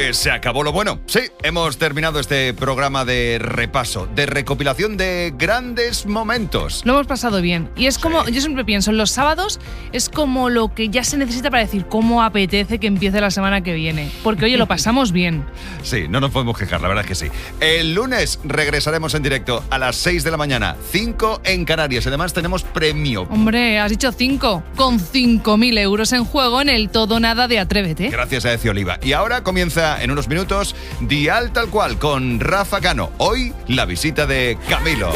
Pues se acabó lo bueno. Sí, hemos terminado este programa de repaso, de recopilación de grandes momentos. Lo hemos pasado bien. Y es como, yo siempre pienso, en los sábados es como lo que ya se necesita para decir cómo apetece que empiece la semana que viene. Porque, oye, lo pasamos bien. Sí, no nos podemos quejar, la verdad es que sí. El lunes regresaremos en directo a las 6 de la mañana, 5 en Canarias. Además tenemos premio. Hombre, has dicho 5, con 5.000 euros en juego en el Todo Nada de Atrévete. Gracias a Ezio Oliva. Y ahora comienza en unos minutos Dial Tal Cual con Rafa Cano. Hoy la visita de Camilo.